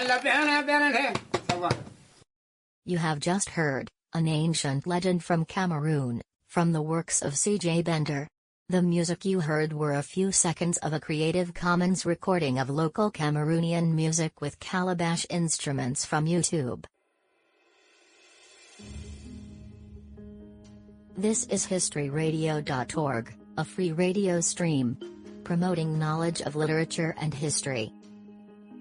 You have just heard an ancient legend from Cameroon, from the works of C.J. Bender. The music you heard were a few seconds of a Creative Commons recording of local Cameroonian music with calabash instruments from YouTube. This is historyradio.org, a free radio stream promoting knowledge of literature and history.